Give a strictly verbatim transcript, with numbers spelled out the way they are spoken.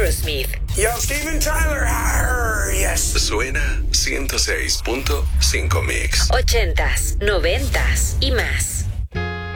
Aerosmith. Yo, Steven Tyler. Arr, yes. Suena ciento seis punto cinco Mix. Ochentas, noventas y más.